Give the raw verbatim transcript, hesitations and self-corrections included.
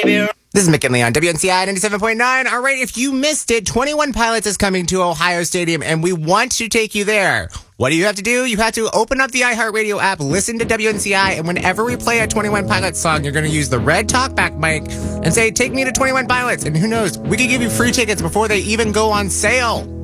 baby. This is McKinley on W N C I ninety-seven point nine. All right, if you missed it, twenty-one Pilots is coming to Ohio Stadium, and we want to take you there. What do you have to do? You have to open up the iHeartRadio app, listen to W N C I, and whenever we play a twenty-one Pilots song, you're going to use the red talkback mic and say, take me to twenty-one Pilots. And who knows, we could give you free tickets before they even go on sale.